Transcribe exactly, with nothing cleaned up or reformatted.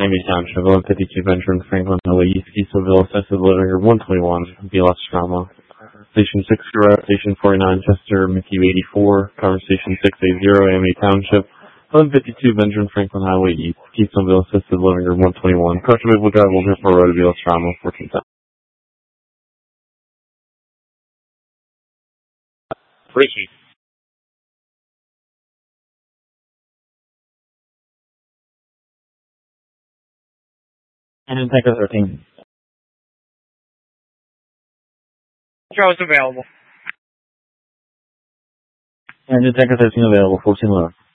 Miami Township, eleven fifty-two Benjamin Franklin Highway East, Keysville, Assessed Living Room one twenty-one, B L S Trauma. Station six, Station forty-nine, Chester, McHugh eighty-four, Conversation six eighty, Miami Township, eleven fifty-two Benjamin Franklin Highway East, Keysville, Assessed Living Room one twenty-one, Caution Vehicle Drive, Wilton Road, B L S Trauma, fourteen ten. Richie. Engine Tanker thirteen. Joe's available. Engine Tanker thirteen available, fourteen left.